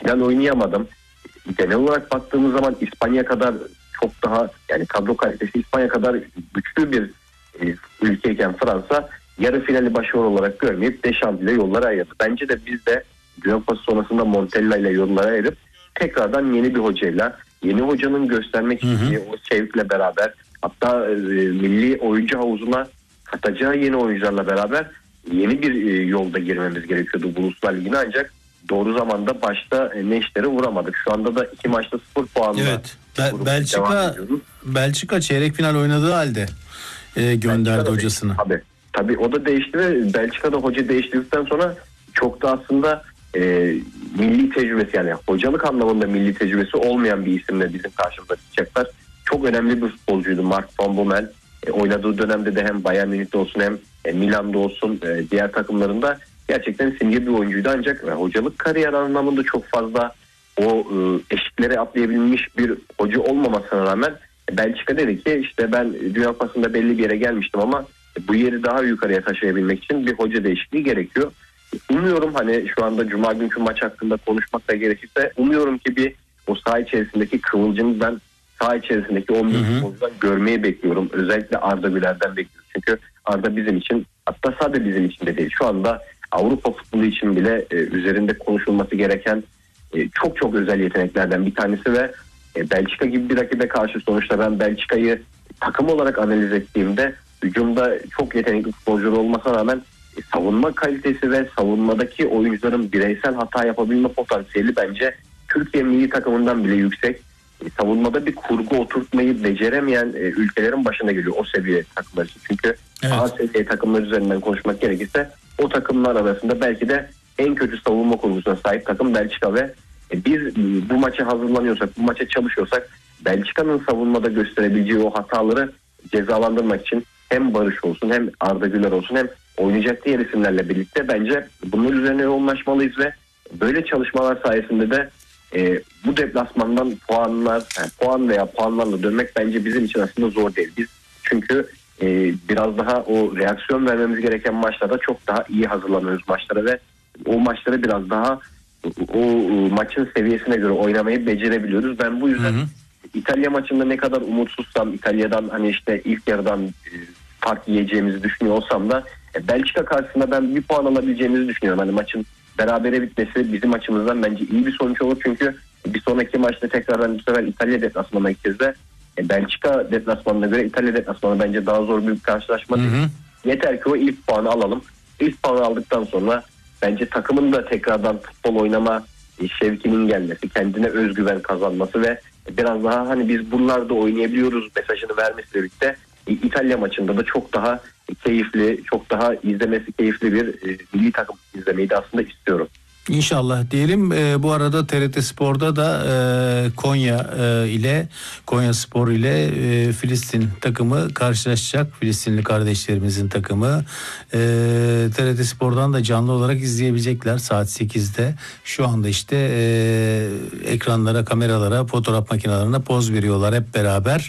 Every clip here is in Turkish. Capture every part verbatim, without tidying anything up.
final oynayamadım. Genel olarak baktığımız zaman İspanya kadar çok daha, yani kadro kalitesi İspanya kadar güçlü bir e, ülkeyken Fransa yarı finali başarı olarak görmeyip Deschamps ile yollara ayırdı. Bence de biz de Dünya Kupası sonrasında Montella ile yollara ayırıp tekrardan yeni bir hocayla, yeni hocanın göstermek istediği o şevkle beraber, hatta e, milli oyuncu havuzuna katacağı yeni oyuncularla beraber yeni bir e, yolda girmemiz gerekiyordu bu Uluslar Ligi'ne, ancak doğru zamanda başta e, neştere vuramadık. Şu anda da iki maçta sıfır puanla. Evet. Be- Belçika Belçika çeyrek final oynadığı halde e, gönderdi Belçika'da hocasını. Tabii. Tabii o da değişti ve Belçika'da hoca değiştirdikten sonra çok da aslında e, milli tecrübesi, yani hocalık anlamında milli tecrübesi olmayan bir isimle bizim karşımıza çıkacaklar. Çok önemli bir futbolcuydu Mark van Bommel. E, oynadığı dönemde de hem Bayern Münih'te olsun hem e, Milan'da olsun e, diğer takımlarında gerçekten simge bir oyuncuydu, ancak e, hocalık kariyer anlamında çok fazla o e, eşiklere atlayabilmiş bir hoca olmamasına rağmen e, Belçika dedi ki işte ben Dünya Kupası'nda belli bir yere gelmiştim ama bu yeri daha yukarıya taşıyabilmek için bir hoca değişikliği gerekiyor. Umuyorum, hani şu anda Cuma günkü maç hakkında konuşmak da gerekirse, umuyorum ki bir o saha içerisindeki kıvılcımı ben saha içerisindeki on bin futbolcudan görmeyi bekliyorum. Özellikle Arda Güler'den bekliyorum. Çünkü Arda bizim için, hatta sadece bizim için de değil, şu anda Avrupa futbolu için bile e, üzerinde konuşulması gereken e, çok çok özel yeteneklerden bir tanesi ve e, Belçika gibi bir rakibe karşı sonuçta ben Belçika'yı takım olarak analiz ettiğimde hücumda çok yetenekli futbolcular olmasına rağmen e, savunma kalitesi ve savunmadaki oyuncuların bireysel hata yapabilme potansiyeli bence Türkiye milli takımından bile yüksek. E, savunmada bir kurgu oturtmayı beceremeyen e, ülkelerin başına geliyor o seviye takımlar için. Çünkü evet. A seviye takımlar üzerinden konuşmak gerekirse o takımlar arasında belki de en kötü savunma kurgusuna sahip takım Belçika ve e, biz e, bu maça hazırlanıyorsak, bu maça çalışıyorsak Belçika'nın savunmada gösterebileceği o hataları cezalandırmak için hem Barış olsun hem Arda Güler olsun hem oynayacak diğer isimlerle birlikte bence bunun üzerine yoğunlaşmalıyız ve böyle çalışmalar sayesinde de e, bu deplasmandan puanlar, yani puan veya puanlarla dönmek bence bizim için aslında zor değil. Biz çünkü e, biraz daha o reaksiyon vermemiz gereken maçlarda çok daha iyi hazırlanıyoruz maçlara ve o maçları biraz daha o, o maçın seviyesine göre oynamayı becerebiliyoruz. Ben bu yüzden hı hı. İtalya maçında ne kadar umutsuzsam, İtalya'dan hani işte ilk yarıdan e, fark yiyeceğimizi düşünüyor olsam da e, Belçika karşısında ben bir puan alabileceğimizi düşünüyorum. Hani maçın berabere bitmesi bizim açımızdan bence iyi bir sonuç olur. Çünkü bir sonraki maçta tekrardan bu sefer İtalya deplasmanına gideceğiz de e, Belçika deplasmanına göre İtalya deplasmanı bence daha zor bir karşılaşma değil. Hı hı. Yeter ki o ilk puanı alalım. İlk puanı aldıktan sonra bence takımın da tekrardan futbol oynama e, şevkinin gelmesi, kendine özgüven kazanması ve biraz daha hani biz buralarda oynayabiliyoruz mesajını vermesiyle birlikte e, İtalya maçında da çok daha keyifli, çok daha izlemesi keyifli bir e, milli takım izlemeyi de aslında istiyorum. İnşallah diyelim. E, bu arada T R T Spor'da da e, Konya e, ile Konya Spor ile e, Filistin takımı karşılaşacak. Filistinli kardeşlerimizin takımı. E, T R T Spor'dan da canlı olarak izleyebilecekler saat sekizde. Şu anda işte e, ekranlara, kameralara, fotoğraf makinelerine poz veriyorlar hep beraber.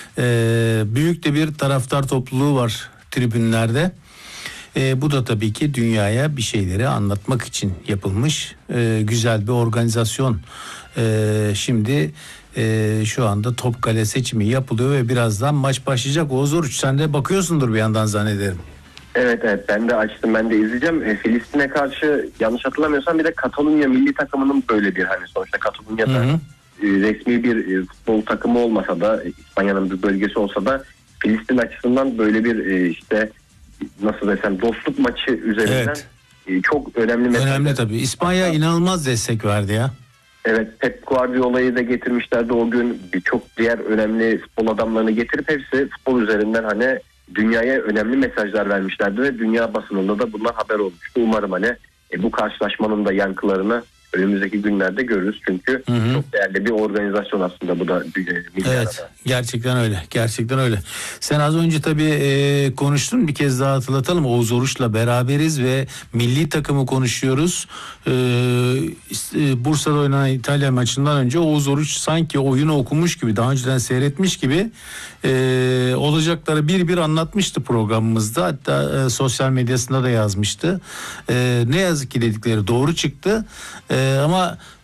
E, büyük de bir taraftar topluluğu var tribünlerde. E, bu da tabii ki dünyaya bir şeyleri anlatmak için yapılmış e, güzel bir organizasyon. E, şimdi e, şu anda Topkale seçimi yapılıyor ve birazdan maç başlayacak. Oğuz Oruç, sen de bakıyorsundur bir yandan zannederim. Evet evet ben de açtım, ben de izleyeceğim. E, Filistin'e karşı yanlış hatırlamıyorsam bir de Katalunya milli takımının böyle bir hani sonuçta Katalunya'da hı hı. E, resmi bir e, futbol takımı olmasa da e, İspanya'nın bir bölgesi olsa da Filistin açısından böyle bir e, işte nasıl desem dostluk maçı üzerinden evet. çok önemli mesajlar. Önemli tabii. İspanya hatta inanılmaz destek verdi ya. Evet, Pep Guardiola'yı da getirmişlerdi o gün. Birçok diğer önemli futbol adamlarını getirip hepsi futbol üzerinden hani dünyaya önemli mesajlar vermişlerdi ve dünya basınında da bunlar haber olmuştu. Umarım hani e, bu karşılaşmanın da yankılarını önümüzdeki günlerde görürüz. Çünkü hı hı. çok değerli bir organizasyon aslında bu da. Evet arada. Gerçekten öyle. Gerçekten öyle. Sen az önce tabii e, konuştun, bir kez daha hatırlatalım. Oğuz Oruç'la beraberiz ve milli takımı konuşuyoruz. E, e, Bursa'da oynanan İtalya maçından önce Oğuz Oruç sanki oyunu okumuş gibi, daha önceden seyretmiş gibi e, olacakları bir bir anlatmıştı programımızda. Hatta e, sosyal medyasında da yazmıştı. E, ne yazık ki dedikleri doğru çıktı. E, ama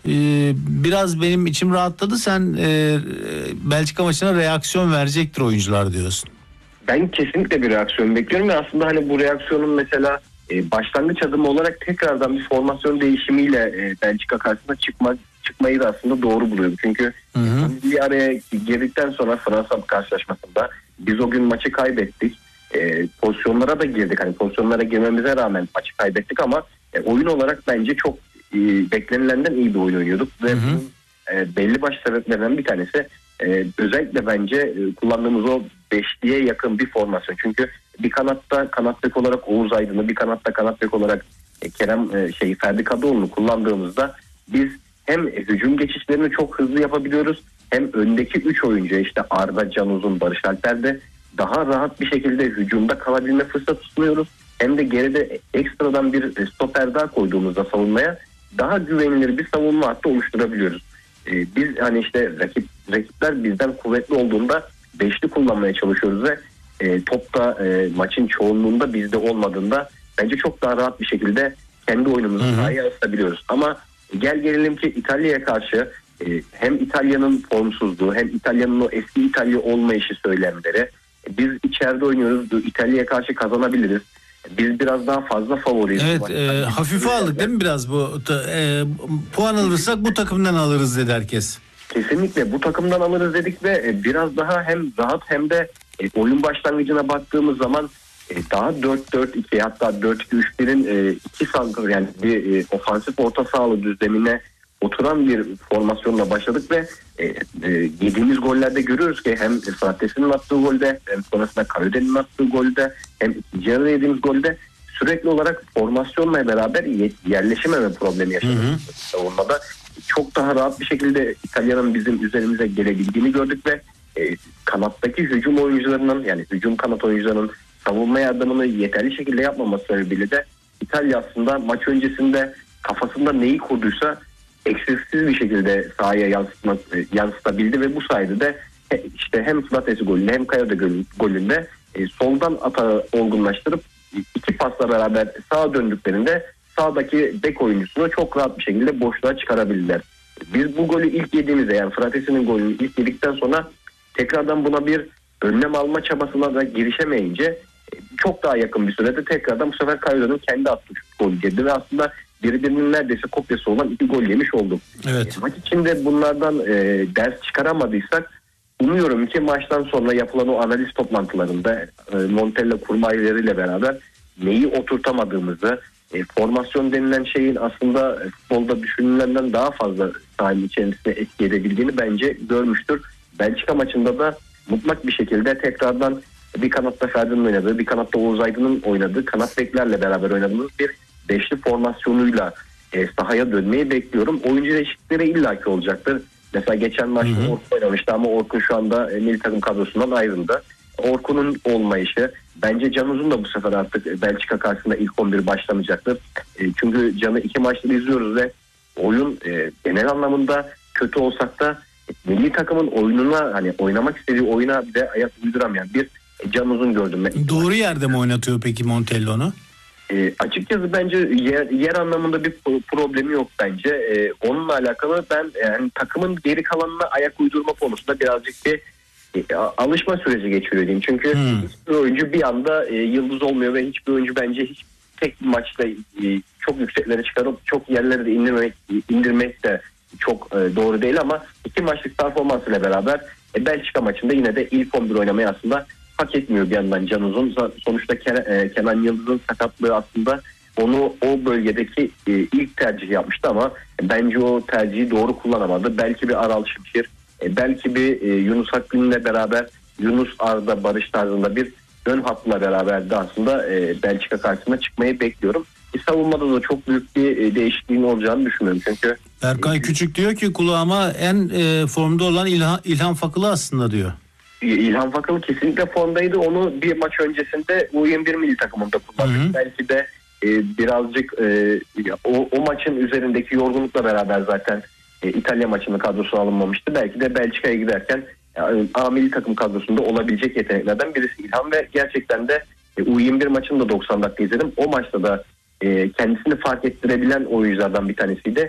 Ee, biraz benim içim rahatladı. Sen e, Belçika maçına reaksiyon verecektir oyuncular diyorsun. Ben kesinlikle bir reaksiyon bekliyorum ve aslında hani bu reaksiyonun mesela e, başlangıç adımı olarak tekrardan bir formasyon değişimiyle e, Belçika karşısına çıkma, çıkmayı da aslında doğru buluyorum. Çünkü hı hı. bir araya girdikten sonra Fransa karşılaşmasında biz o gün maçı kaybettik. E, pozisyonlara da girdik. Hani pozisyonlara girmemize rağmen maçı kaybettik ama e, oyun olarak bence çok e, beklenilenden iyi bir oyun oynuyorduk. Ve hı hı. E, belli başlı sebeplerinden bir tanesi e, özellikle bence e, kullandığımız o beşliğe yakın bir formasyon. Çünkü bir kanatta kanat bek olarak Oğuz Aydın'ı, bir kanatta kanat bek olarak e, Kerem e, şey Ferdi Kadıoğlu'nu kullandığımızda biz hem hücum geçişlerini çok hızlı yapabiliyoruz, hem öndeki üç oyuncu işte Arda, Can Uzun, Barış Alper de daha rahat bir şekilde hücumda kalabilme fırsatı sunuyoruz. Hem de geride ekstradan bir stoper daha koyduğumuzda savunmaya daha güvenilir bir savunma hattı oluşturabiliyoruz. Ee, biz hani işte rakip rakipler bizden kuvvetli olduğunda beşli kullanmaya çalışıyoruz ve e, topta e, maçın çoğunluğunda bizde olmadığında bence çok daha rahat bir şekilde kendi oyunumuzu sahaya yansıtabiliyoruz. Ama gel gelelim ki İtalya'ya karşı e, hem İtalya'nın formsuzluğu hem İtalya'nın o eski İtalya olmayışı söylemleri, biz içeride oynuyoruz, İtalya'ya karşı kazanabiliriz. Biz biraz daha fazla favoriyiz. Evet, e, hafife aldık değil mi biraz bu? E, puan alırsak bu takımdan alırız dedi herkes. Kesinlikle bu takımdan alırız dedik ve biraz daha hem rahat hem de e, oyun başlangıcına baktığımız zaman e, daha dört dört iki hatta dört iki üç birin e, iki sankır yani bir e, ofansif orta sahalı düzlemine oturan bir formasyonla başladık ve e, e, yediğimiz gollerde görüyoruz ki hem Fratesi'nin attığı golde hem sonrasında Karadeniz'in attığı golde hem ikinci yarıda yediğimiz golde sürekli olarak formasyonla beraber yerleşememe problemi yaşadık savunmada. Çok daha rahat bir şekilde İtalya'nın bizim üzerimize gelebildiğini gördük ve e, kanattaki hücum oyuncularının yani hücum kanat oyuncularının savunma yardımını yeterli şekilde yapmaması sebebiyle de İtalya aslında maç öncesinde kafasında neyi kurduysa eksiksiz bir şekilde sahaya yansıtmak, yansıtabildi ve bu sayede de işte hem Fratesi golünde hem Kayada golünde e, soldan atağı olgunlaştırıp iki pasla beraber sağa döndüklerinde sağdaki bek oyuncusunu çok rahat bir şekilde boşluğa çıkarabildiler. Biz bu golü ilk yediğimizde yani Fratesi'nin golünü ilk yedikten sonra tekrardan buna bir önlem alma çabasına da girişemeyince çok daha yakın bir sürede tekrardan bu sefer Kayoda'nın kendi attığı gol girdi ve aslında birbirinin neredeyse kopyası olan iki gol yemiş olduk. Evet. E, maç içinde bunlardan e, ders çıkaramadıysak umuyorum ki maçtan sonra yapılan o analiz toplantılarında e, Montella kurma üyeleriyle beraber neyi oturtamadığımızı, e, formasyon denilen şeyin aslında futbolda düşünülenden daha fazla sahanın içerisine etki edebildiğini bence görmüştür. Belçika maçında da mutlak bir şekilde tekrardan bir kanatta Ferdi'nin oynadığı, bir kanatta Oğuz Aydın'ın oynadığı, kanat beklerle beraber oynadığımız bir beşli formasyonuyla e, sahaya dönmeyi bekliyorum. Oyuncu değişiklikleri illaki olacaktır. Mesela geçen maçta Orkun oynamıştı ama Orkun şu anda e, milli takım kadrosundan ayrıldı. Orkun'un olmayışı, bence Can Uzun da bu sefer artık Belçika karşısında ilk on bir başlamayacaktır. E, çünkü Can'ı iki maçta izliyoruz ve oyun e, genel anlamında kötü olsak da e, milli takımın oyununa hani oynamak istediği oyuna bir de ayak uyduramayan bir e, Can Uzun gördüm ben. Doğru yerde mi oynatıyor peki Montella onu? E, açıkçası bence yer, yer anlamında bir problemi yok bence. E, onunla alakalı ben yani takımın geri kalanına ayak uydurma konusunda birazcık bir e, alışma süreci geçiriyor diyeyim. Çünkü hmm. hiçbir oyuncu bir anda e, yıldız olmuyor ve hiçbir oyuncu bence hiç tek bir maçta e, çok yükseklere çıkarıp çok yerlere de indirmek, indirmek de çok e, doğru değil ama iki maçlık performansıyla beraber e, Belçika maçında yine de ilk on bir oynamayı aslında hak etmiyor bir yandan Can Uzun. Sonuçta Kenan Yıldız'ın sakatlığı aslında onu o bölgedeki ilk tercih yapmıştı ama bence o tercihi doğru kullanamadı. Belki bir Aral Şimşir, belki bir Yunus Akgün'le beraber Yunus Arda Barış tarzında bir ön hatla beraber de aslında Belçika karşısına çıkmayı bekliyorum. Savunmada da çok büyük bir değişikliğin olacağını düşünüyorum çünkü. Berkay Küçük diyor ki kulağıma en formda olan İlhan, İlhan Fakılı aslında diyor. İlhan Fakıl kesinlikle formdaydı. Onu bir maç öncesinde U yirmi bir milli takımında kullandık. Belki de e, birazcık e, o, o maçın üzerindeki yorgunlukla beraber zaten e, İtalya maçının kadrosuna alınmamıştı. Belki de Belçika'ya giderken yani, A milli takım kadrosunda olabilecek yeteneklerden birisi İlhan ve gerçekten de e, U yirmi bir maçını da doksan dakika izledim. O maçta da e, kendisini fark ettirebilen oyunculardan bir tanesiydi.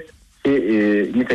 ki e, nitekim